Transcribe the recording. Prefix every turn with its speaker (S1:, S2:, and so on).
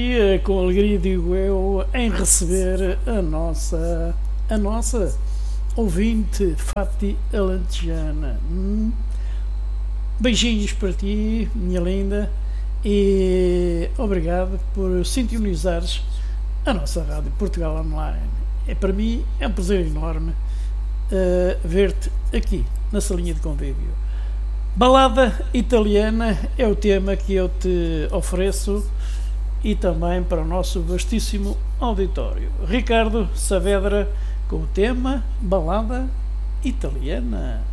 S1: com alegria digo eu, em receber a nossa ouvinte Fati Alentejana. Beijinhos para ti, minha linda, e obrigado por sintonizares a nossa Rádio Portugal Online. Para mim é um prazer enorme ver-te aqui na salinha de convívio. Balada italiana é o tema que eu te ofereço e também para o nosso vastíssimo auditório. Ricardo Saavedra com o tema Balada Italiana.